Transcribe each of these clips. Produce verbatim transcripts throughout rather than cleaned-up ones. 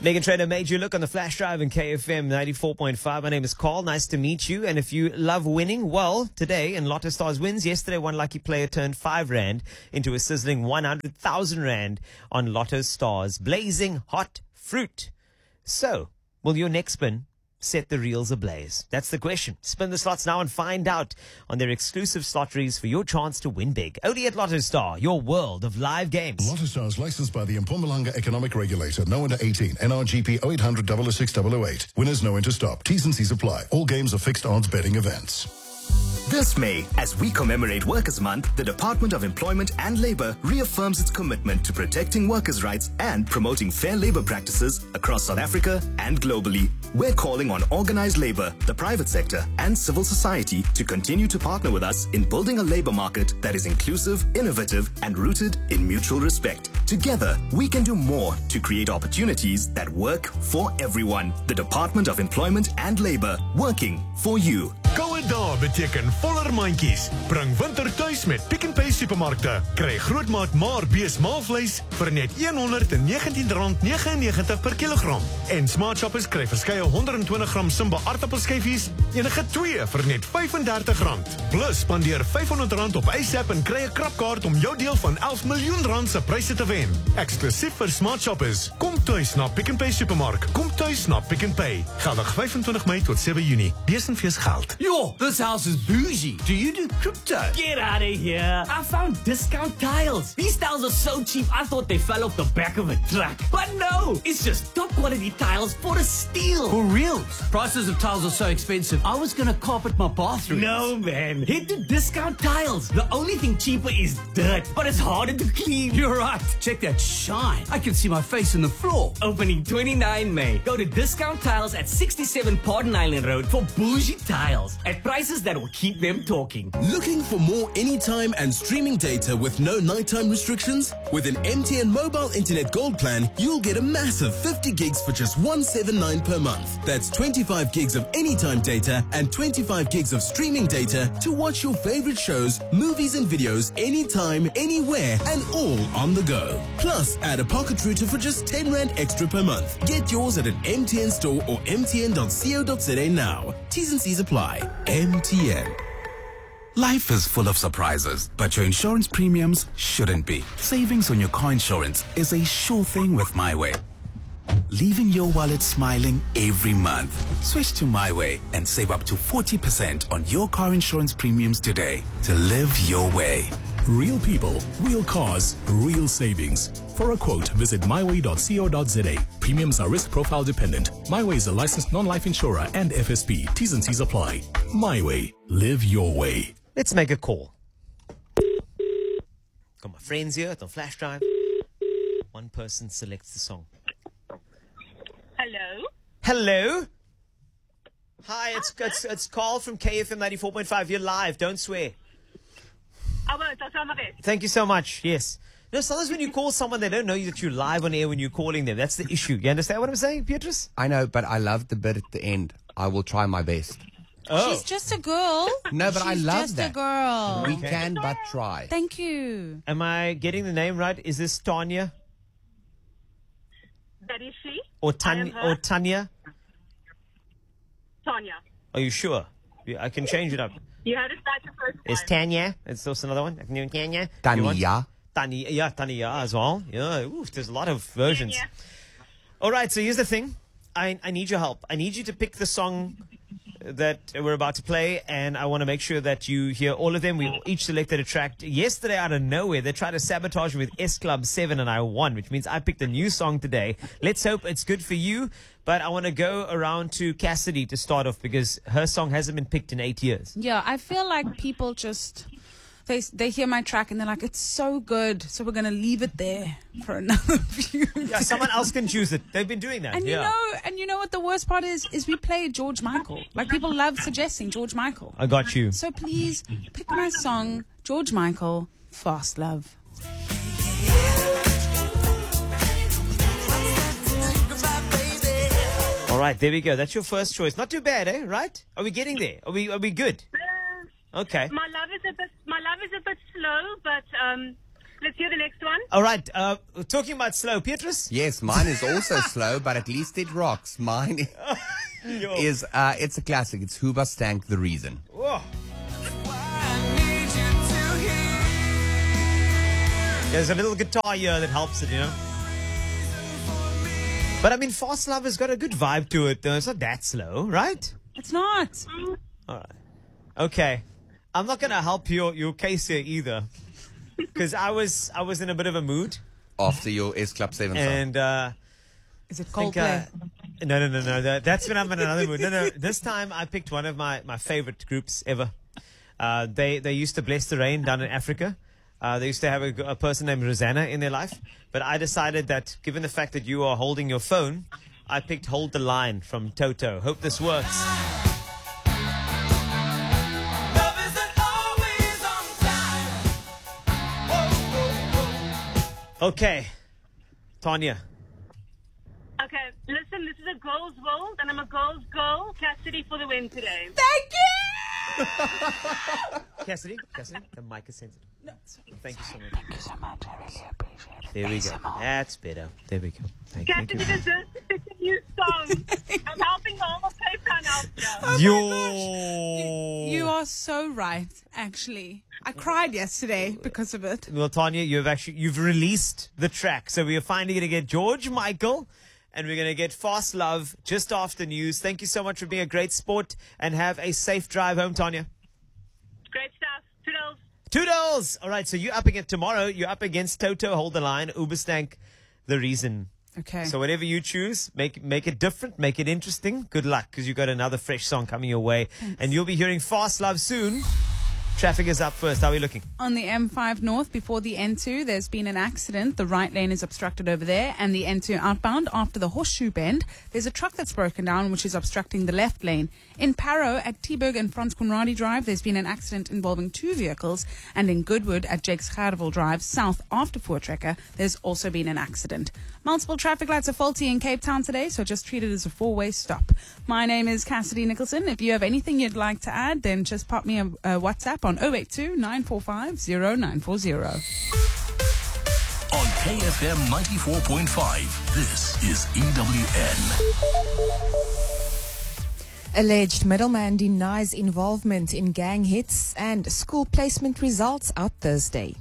Megan Trainor made you look on the flash drive in K F M ninety-four point five. My name is Carl. Nice to meet you. And if you love winning, well, today in Lotto Stars wins. Yesterday, one lucky player turned five rand into a sizzling one hundred thousand rand on Lotto Stars. Blazing hot fruit. So, will your next spin set the reels ablaze? That's the question. Spin the slots now and find out on their exclusive slotteries for your chance to win big. Only at Lotto Star, your world of live games. Lotto Stars licensed by the Mpumalanga Economic Regulator. No under eighteen. N R G P oh eight hundred, double oh six, double oh eight. Winners know when to stop. T's and C's apply. All games are fixed odds betting events. This May, as we commemorate Workers' Month, the Department of Employment and Labour reaffirms its commitment to protecting workers' rights and promoting fair labour practices across South Africa and globally. We're calling on organised labour, the private sector and civil society to continue to partner with us in building a labour market that is inclusive, innovative and rooted in mutual respect. Together, we can do more to create opportunities that work for everyone. The Department of Employment and Labour, working for you. Koue dae beteken voller mandjies. Bring winter tuis met Pick n Pay supermarkte. Kry grootmaat maar bees maalvleis vir net honderd negentien rand negenennegentig per kilogram. En Smart Shoppers kry verskeie honderd en twintig gram Simba aardappelskyfies, enige twee vir net vyf en dertig rand. Plus spandeer vyf honderd rand op ASAP en kry 'n krapkaart om jou deel van elf miljoen rand se pryse te wen. Eksklusief vir Smart Shoppers. Kom tuis na Pick n Pay supermark. Kom tuis na Pick n Pay. Geldig vyfentwintig Mei tot sewe Junie. Besenfees geld. Yo, this house is bougie. Do you do crypto? Get out of here. I found discount tiles. These tiles are so cheap, I thought they fell off the back of a truck. But no, it's just top quality tiles for a steal. For reals? Prices of tiles are so expensive. I was gonna carpet my bathroom. No, man. Head to Discount Tiles. The only thing cheaper is dirt, but it's harder to clean. You're right. Check that shine. I can see my face in the floor. Opening twenty-ninth May. Go to Discount Tiles at sixty-seven Pardon Island Road for bougie tiles at prices that will keep them talking. Looking for more anytime and streaming data with no nighttime restrictions? With an M T N mobile internet gold plan, you'll get a massive fifty gigs for just one hundred seventy-nine per month. That's twenty-five gigs of anytime data and twenty-five gigs of streaming data to watch your favorite shows, movies and videos anytime, anywhere and all on the go. Plus, add a pocket router for just ten rand extra per month. Get yours at an M T N store or m t n dot co dot za now. T's and C's apply. M T N. Life is full of surprises, but your insurance premiums shouldn't be. Savings on your car insurance is a sure thing with MyWay. Leaving your wallet smiling every month. Switch to MyWay and save up to forty percent on your car insurance premiums today to live your way. Real people, real cars, real savings. For a quote, visit my way dot co dot za. Premiums are risk profile dependent. MyWay is a licensed non-life insurer and F S P. T's and C's apply. MyWay. Live your way. Let's make a call. Got my friends here at the flash drive. One person selects the song. Hello? Hello? Hi, it's, it's, it's Carl from K F M ninety-four point five. You're live. Don't swear. I won't. I'll try my best. Thank you so much. Yes. You know, sometimes when you call someone, they don't know that you're live on air when you're calling them. That's the issue. You understand what I'm saying, Beatrice? I know, but I love the bit at the end. I will try my best. Oh. She's just a girl. No, but She's I love just that. a girl. We Okay. can but try. Thank you. Am I getting the name right? Is this Tanya That is she. or, I am Tan- her. or Tanya? Tanya. Are you sure? Yeah, I can change it up. You heard it right the first It's time. Tanya. It's also another one. I can do Tanya. You want- Tanya. Tanya. Yeah, Tanya as well. Yeah, oof, there's a lot of versions. Tanya. All right, so here's the thing. I, I need your help. I need you to pick the song that we're about to play, and I want to make sure that you hear all of them. We each selected a track. Yesterday, out of nowhere, they tried to sabotage me with S Club seven, and I won, which means I picked a new song today. Let's hope it's good for you, but I want to go around to Cassidy to start off because her song hasn't been picked in eight years. Yeah, I feel like people just they they hear my track and they're like, it's so good, so we're gonna leave it there for another few. Yeah, someone else can choose it. They've been doing that. And yeah. you know, and you know what the worst part is? Is we play George Michael. Like people love suggesting George Michael. I got you. So please pick my song, George Michael, Fast Love. All right, there we go. That's your first choice. Not too bad, eh? Right? Are we getting there? Are we? Are we good? Uh, Okay. My love is a bit. My love is a bit slow, but um, let's hear the next one. All right. Uh, talking about slow, Petrus. Yes, mine is also slow, but at least it rocks. Mine is, uh, it's a classic. It's Hoobastank, The Reason. Whoa. There's a little guitar here that helps it, you know. But I mean, Fast Love has got a good vibe to it, though. It's not that slow, right? It's not. All right. Okay. I'm not going to help your, your case here either. Because I was I was in a bit of a mood. After your S Club seven song. And, uh... Is it think, Coldplay? uh, no, no, no, no. That, that's when I'm in another mood. No, no. This time I picked one of my, my favorite groups ever. Uh, they, they used to bless the rain down in Africa. Uh, they used to have a, a person named Rosanna in their life. But I decided that given the fact that you are holding your phone, I picked Hold the Line from Toto. Hope this works. Okay, Tanya. Okay, listen, this is a girl's world, and I'm a girl's girl. Cassidy for the win today. Thank you! Cassidy, Cassidy, the mic is sensitive. No, Thank you so much. Thank you so much. I really appreciate it. There we go. That's better. There we go. Thank, thank Cassidy you. deserves to pick a new song. I'm helping the whole of Cape Town out here. Oh Yo. my gosh. You, you are so right, actually. I cried yesterday because of it. Well, Tanya, you've actually you've released the track, so we are finally going to get George Michael, and we're going to get Fast Love just after news. Thank you so much for being a great sport, and have a safe drive home, Tanya. Great stuff. Toodles. Toodles! All right, so you're up against tomorrow. You're up against Toto, Hold the Line, Hoobastank, The Reason. Okay. So whatever you choose, make make it different, make it interesting. Good luck, because you've got another fresh song coming your way, Thanks. and you'll be hearing Fast Love soon. Traffic is up first. How are we looking? On the M five North before the N two, there's been an accident. The right lane is obstructed over there, and the N two outbound after the Horseshoe Bend, there's a truck that's broken down, which is obstructing the left lane. In Parow at Teberg and Frans Conradi Drive, there's been an accident involving two vehicles, and in Goodwood at Jakes Gerwel Drive, south after Voortrekker, there's also been an accident. Multiple traffic lights are faulty in Cape Town today, so just treat it as a four-way stop. My name is Cassidy Nicholson. If you have anything you'd like to add, then just pop me a, a WhatsApp on oh eight two, nine four five, oh nine four oh. On K F M ninety-four point five, this is E W N. Alleged middleman denies involvement in gang hits, and school placement results out Thursday.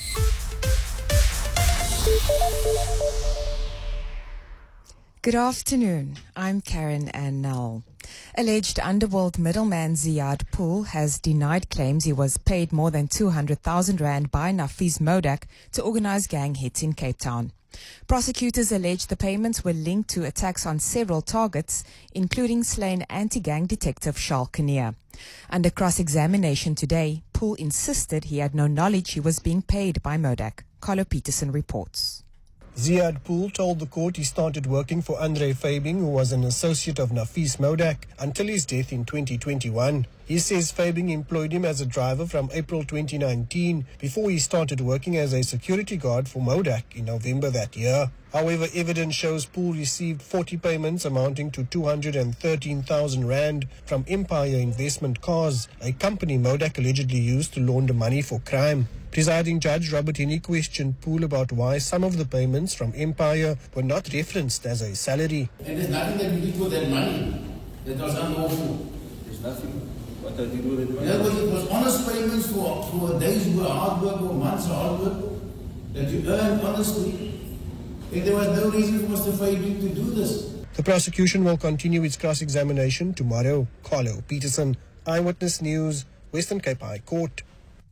Good afternoon. I'm Karen Ann Null. Alleged underworld middleman Ziad Pool has denied claims he was paid more than two hundred thousand rand by Nafiz Modak to organize gang hits in Cape Town. Prosecutors allege the payments were linked to attacks on several targets, including slain anti-gang detective Charles Kinnear. Under cross-examination today, Pool insisted he had no knowledge he was being paid by Modak. Carlo Peterson reports. Ziad Pool told the court he started working for Andre Fabing, who was an associate of Nafiz Modak, until his death in twenty twenty-one. He says Fabing employed him as a driver from April twenty nineteen before he started working as a security guard for Modak in November that year. However, evidence shows Pool received forty payments amounting to two hundred thirteen thousand rand from Empire Investment Cars, a company Modak allegedly used to launder money for crime. Presiding Judge Robert Henney questioned Pool about why some of the payments from Empire were not referenced as a salary. And there's nothing that we did with that money that was unlawful. There's nothing. What did you do with it? In other words, it was honest payments for, for days work, hard work, or months of hard work that you earned honestly. And there was no reason for Mister Fabing to do this. The prosecution will continue its cross-examination tomorrow. Carlo Peterson, Eyewitness News, Western Cape High Court.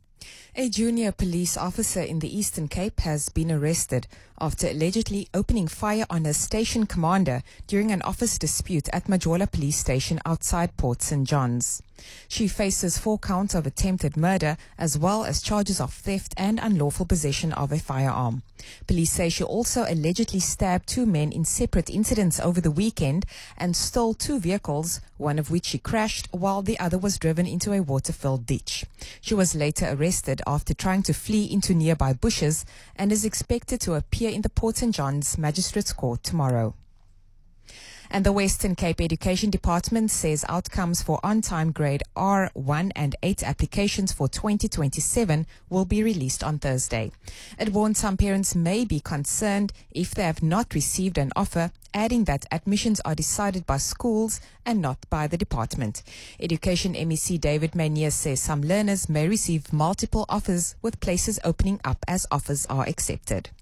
A junior police officer in the Eastern Cape has been arrested after allegedly opening fire on a station commander during an office dispute at Majola Police Station outside Port Saint John's. She faces four counts of attempted murder as well as charges of theft and unlawful possession of a firearm. Police say she also allegedly stabbed two men in separate incidents over the weekend and stole two vehicles, one of which she crashed while the other was driven into a water-filled ditch. She was later arrested after trying to flee into nearby bushes and is expected to appear in the Port Saint John's Magistrates Court tomorrow. And the Western Cape Education Department says outcomes for on-time grade R one and eight applications for twenty twenty-seven will be released on Thursday. It warned some parents may be concerned if they have not received an offer, adding that admissions are decided by schools and not by the department. Education M E C David Maynier says some learners may receive multiple offers, with places opening up as offers are accepted.